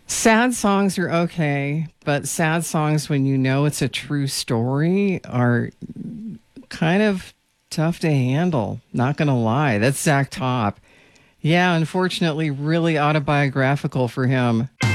Sad songs are okay, but sad songs when you know it's a true story are kind of tough to handle. Not gonna lie. That's Zach Top. Yeah, unfortunately, really autobiographical for him.